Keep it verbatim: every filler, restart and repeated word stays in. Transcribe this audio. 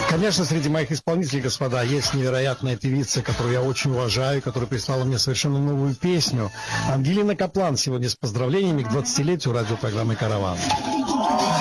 Конечно, среди моих исполнителей, господа, есть невероятная певица, которую я очень уважаю, которая прислала мне совершенно новую песню. Ангелина Каплан сегодня с поздравлениями к двадцатилетию радиопрограммы «Караван».